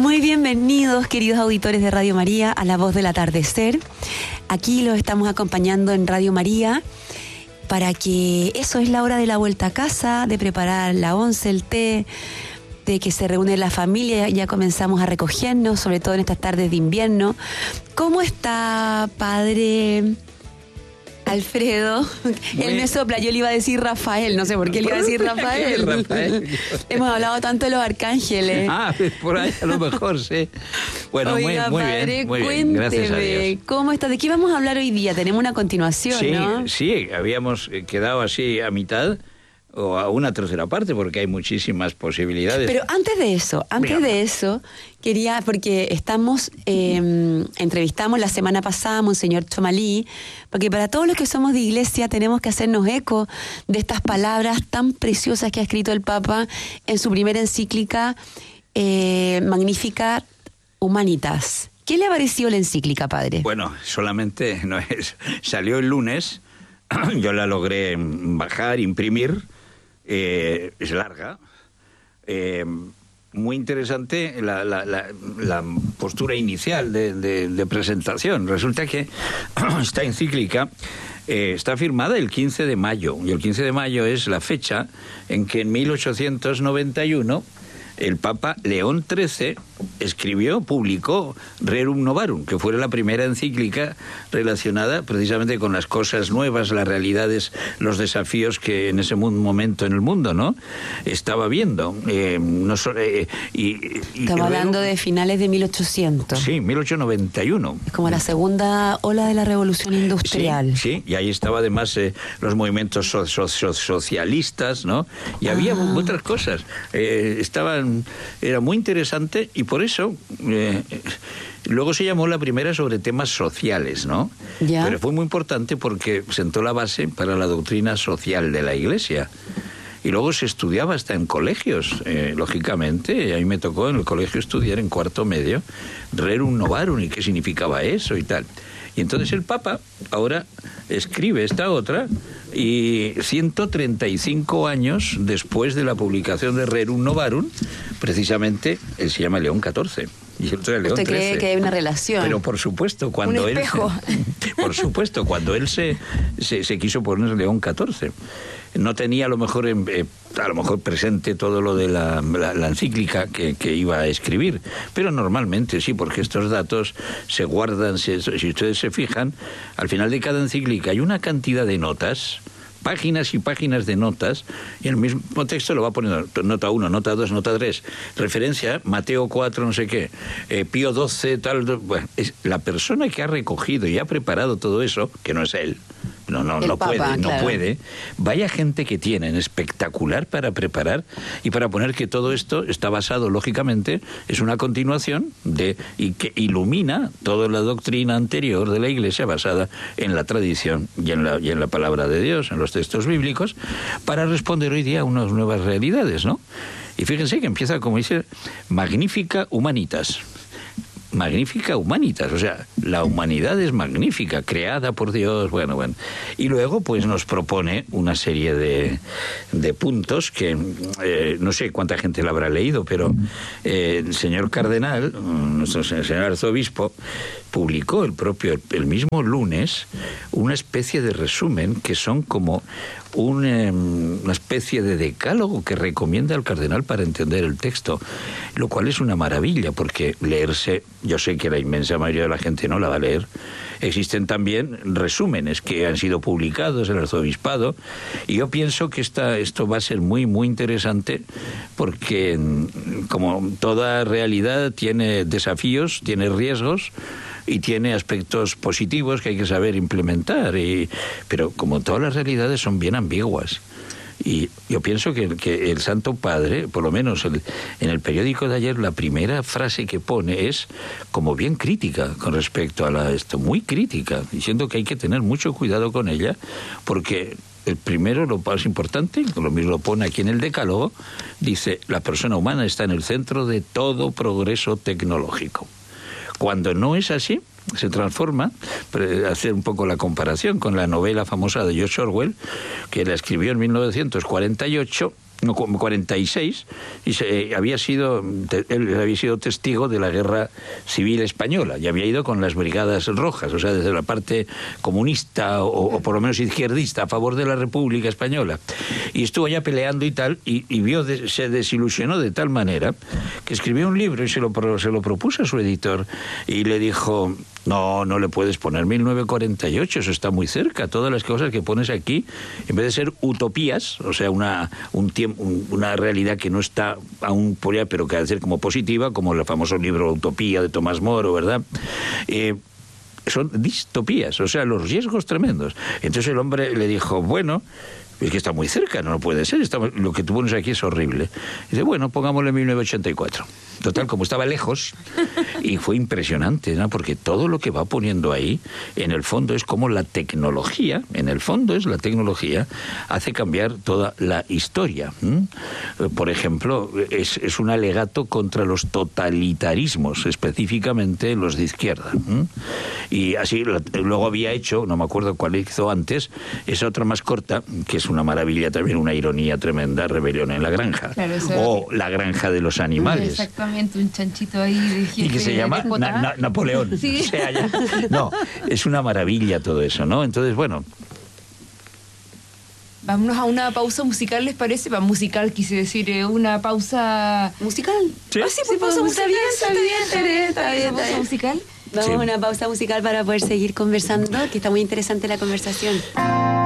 Muy bienvenidos, queridos auditores de Radio María, a La Voz del Atardecer. Aquí los estamos acompañando en Radio María para que eso es la hora de la vuelta a casa, de preparar la once, el té, de que se reúne la familia. Ya comenzamos a recogernos, sobre todo en estas tardes de invierno. ¿Cómo está, padre Alfredo? Él me sopla, yo le iba a decir Rafael, no sé por qué le iba a decir Rafael. Hemos hablado tanto de los arcángeles. Por ahí a lo mejor, sí. Bueno, oiga, muy padre, bien, muy bien, gracias a Dios. ¿Cómo está? ¿De qué vamos a hablar hoy día? Tenemos una continuación, sí, ¿no? Sí, habíamos quedado así a mitad o a una tercera parte, porque hay muchísimas posibilidades. Pero antes de eso, quería, porque entrevistamos la semana pasada a Monseñor Chomalí, porque para todos los que somos de iglesia tenemos que hacernos eco de estas palabras tan preciosas que ha escrito el Papa en su primera encíclica, Magnificat Humanitas. ¿Qué le ha parecido la encíclica, padre? Bueno, solamente salió el lunes, yo la logré bajar, imprimir. Es larga, muy interesante la postura inicial de presentación. Resulta que esta encíclica está firmada el 15 de mayo, y el 15 de mayo es la fecha en que en 1891 el Papa León XIII publicó Rerum Novarum, que fue la primera encíclica relacionada precisamente con las cosas nuevas, las realidades, los desafíos que en ese momento en el mundo, ¿no?, estaba viendo. Estamos hablando de finales de 1800. Sí, 1891. Es como la segunda ola de la Revolución Industrial. Sí, y ahí estaba además los movimientos socialistas, ¿no? Y había otras cosas. Era muy interesante, y por eso luego se llamó la primera sobre temas sociales, ¿no? ¿Ya? Pero fue muy importante porque sentó la base para la doctrina social de la Iglesia. Y luego se estudiaba hasta en colegios, lógicamente. A mí me tocó en el colegio estudiar en cuarto medio Rerum Novarum y qué significaba eso y tal. Y entonces el Papa ahora escribe esta otra, y 135 años después de la publicación de Rerum Novarum, precisamente él se llama León XIV. Y el otro era León XIII. ¿Usted cree que hay una relación? Pero por supuesto, cuando un espejo. Cuando él se quiso poner León XIV, no tenía a lo mejor presente todo lo de la encíclica que iba a escribir, pero normalmente sí, porque estos datos se guardan. Si ustedes se fijan, al final de cada encíclica hay una cantidad de notas, páginas y páginas de notas, y en el mismo texto lo va poniendo nota 1, nota 2, nota 3, referencia, Mateo 4, no sé qué, Pío XII, tal. Bueno, es la persona que ha recogido y ha preparado todo eso, que no es él. No puede. Vaya gente que tienen espectacular para preparar y para poner que todo esto está basado, lógicamente, es una continuación y que ilumina toda la doctrina anterior de la Iglesia basada en la tradición y en la palabra de Dios, en los textos bíblicos, para responder hoy día a unas nuevas realidades, ¿no? Y fíjense que empieza, como dice, Magnificat Humanitas. Magnífica Humanitas, o sea, la humanidad es magnífica, creada por Dios, bueno. Y luego, pues nos propone una serie de puntos que no sé cuánta gente la habrá leído, pero el señor cardenal, nuestro señor arzobispo, publicó el mismo lunes una especie de resumen que son como una especie de decálogo que recomienda al cardenal para entender el texto, lo cual es una maravilla, porque leerse, yo sé que la inmensa mayoría de la gente no la va a leer. Existen también resúmenes que han sido publicados en el arzobispado, y yo pienso que esto va a ser muy, muy interesante, porque como toda realidad tiene desafíos, tiene riesgos y tiene aspectos positivos que hay que saber implementar, pero como todas las realidades son bien ambiguas. Y yo pienso que el Santo Padre, por lo menos en el periódico de ayer, la primera frase que pone es como bien crítica con respecto a esto, muy crítica, diciendo que hay que tener mucho cuidado con ella, porque el primero, lo más importante, lo mismo lo pone aquí en el decálogo, dice: la persona humana está en el centro de todo progreso tecnológico. Cuando no es así, se transforma, hacer un poco la comparación con la novela famosa de George Orwell, que la escribió en 1948, no, 46, y él había sido testigo de la Guerra Civil Española y había ido con las Brigadas Rojas, o sea, desde la parte comunista o por lo menos izquierdista a favor de la República Española, y estuvo allá peleando y tal, y se desilusionó de tal manera que escribió un libro y se lo propuso a su editor y le dijo: no le puedes poner 1948, eso está muy cerca. Todas las cosas que pones aquí, en vez de ser utopías, o sea, una realidad que no está aún por allá, pero que ha de ser como positiva, como el famoso libro Utopía de Tomás Moro, ¿verdad? Son distopías, o sea, los riesgos tremendos. Entonces el hombre le dijo: bueno, es que está muy cerca, no puede ser, lo que tú pones aquí es horrible. Y dice: bueno, pongámosle 1984. Total, como estaba lejos, y fue impresionante, ¿no? Porque todo lo que va poniendo ahí, en el fondo es como la tecnología, hace cambiar toda la historia. Por ejemplo, es un alegato contra los totalitarismos, específicamente los de izquierda. Y así, luego había hecho, no me acuerdo cuál hizo antes, esa otra más corta, que es una maravilla también, una ironía tremenda, Rebelión en la Granja, claro, o La Granja de los Animales. Exactamente, un chanchito ahí de jefe. Y que se llama Napoleón. Sí. O sea, no, es una maravilla todo eso, ¿no? Entonces, bueno. Vámonos a una pausa musical, ¿les parece? Musical, quise decir, una pausa... ¿Musical? Sí. Sí, pues pausa musical. Está bien. ¿Pausa musical? Vamos a una pausa musical para poder seguir conversando, que está muy interesante la conversación.